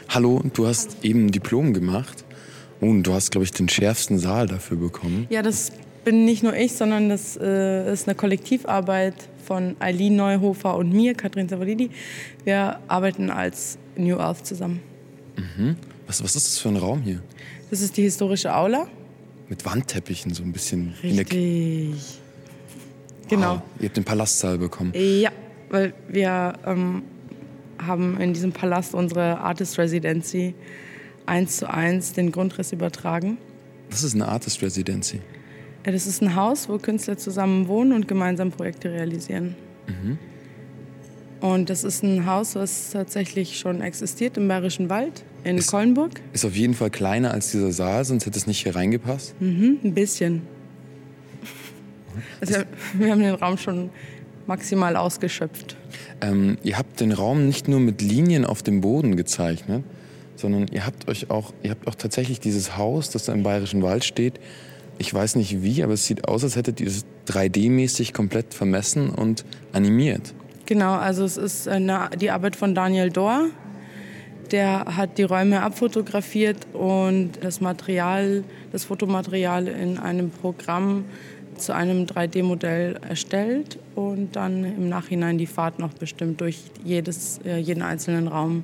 Hallo, du hast eben ein Diplom gemacht und du hast, glaube ich, den schärfsten Saal dafür bekommen. Ja, das bin nicht nur ich, sondern das ist eine Kollektivarbeit von Eileen Neuhofer und mir, Katrin Savolidi. Wir arbeiten als New Earth zusammen. Was ist das für ein Raum hier? Das ist die historische Aula. Mit Wandteppichen, so ein bisschen. Richtig. Genau. Wow, ihr habt den Palastsaal bekommen. Ja, weil wir haben in diesem Palast unsere Artist Residency 1:1 den Grundriss übertragen. Das ist eine Artist Residency. Ja, das ist ein Haus, wo Künstler zusammen wohnen und gemeinsam Projekte realisieren. Und das ist ein Haus, was tatsächlich schon existiert im Bayerischen Wald in Kollenburg. Ist auf jeden Fall kleiner als dieser Saal, sonst hätte es nicht hier reingepasst. Ein bisschen. Also wir haben den Raum schon maximal ausgeschöpft. Ihr habt den Raum nicht nur mit Linien auf dem Boden gezeichnet, sondern ihr habt auch tatsächlich dieses Haus, das da im Bayerischen Wald steht. Ich weiß nicht wie, aber es sieht aus, als hättet ihr es 3D-mäßig komplett vermessen und animiert. Genau, also es ist die Arbeit von Daniel Dohr. Der hat die Räume abfotografiert und das Fotomaterial in einem Programm zu einem 3D-Modell erstellt und dann im Nachhinein die Fahrt noch bestimmt durch jeden einzelnen Raum.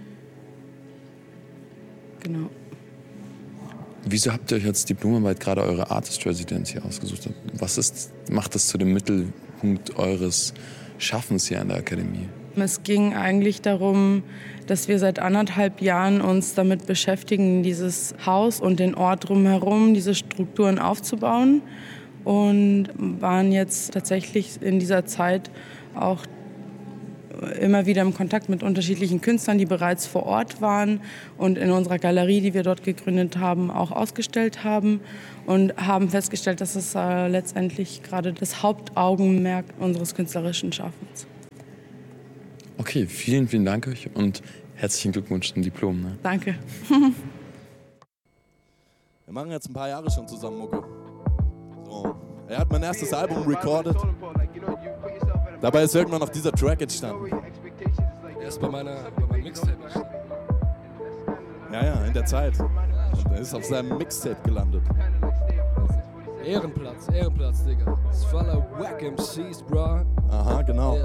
Genau. Wieso habt ihr euch als Diplomarbeit gerade eure Artist Residency ausgesucht? Macht das zu dem Mittelpunkt eures Schaffens hier an der Akademie? Es ging eigentlich darum, dass wir seit 1,5 Jahren uns damit beschäftigen, dieses Haus und den Ort drumherum, diese Strukturen aufzubauen. Und waren jetzt tatsächlich in dieser Zeit auch immer wieder im Kontakt mit unterschiedlichen Künstlern, die bereits vor Ort waren und in unserer Galerie, die wir dort gegründet haben, auch ausgestellt haben und haben festgestellt, dass es letztendlich gerade das Hauptaugenmerk unseres künstlerischen Schaffens. Okay, vielen, vielen Dank euch und herzlichen Glückwunsch zum Diplom. Ne? Danke. Wir machen jetzt ein paar Jahre schon zusammen Mucke. So. Er hat mein erstes Album recorded. Dabei ist irgendwann auf dieser Track entstanden. Er ist bei meinem Mixtape entstanden. Ja, in der Zeit. Und er ist auf seinem Mixtape gelandet. Ehrenplatz, Digga. Das ist voller Wack MCs, bro. Aha, genau.